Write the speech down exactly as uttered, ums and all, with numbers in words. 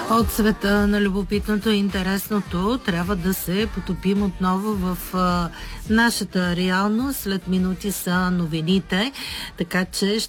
От света на любопитното и интересното трябва да се потопим отново в а, нашата реалност. След минути са новините, така че ще